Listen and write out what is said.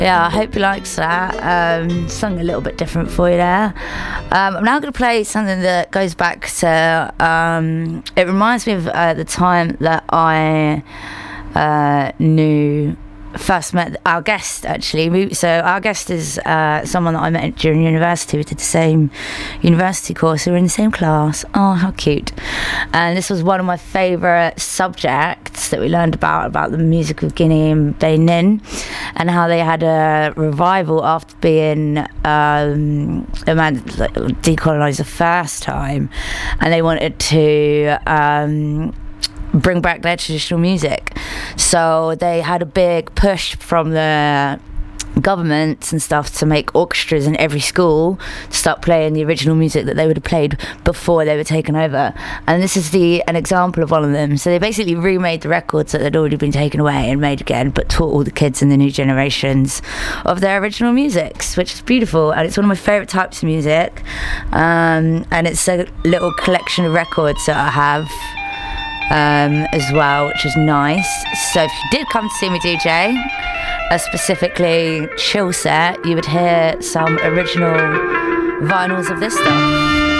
Yeah, I hope he likes that. Something a little bit different for you there. I'm now going to play something that goes back to, it reminds me of the time that I first met our guest, actually. So our guest is someone that I met during university. We did the same university course. We were in the same class. Oh, how cute. And this was one of my favourite subjects that we learned about the music of Guinea and Benin, and how they had a revival after being decolonised the first time, and they wanted to bring back their traditional music. So they had a big push from the governments and stuff to make orchestras in every school to start playing the original music that they would have played before they were taken over. And this is an example of one of them. So they basically remade the records that had already been taken away and made again, but taught all the kids in the new generations of their original musics, which is beautiful. And it's one of my favourite types of music. And it's a little collection of records that I have as well, which is nice. So if you did come to see me DJ, a specifically chill set, you would hear some original vinyls of this stuff.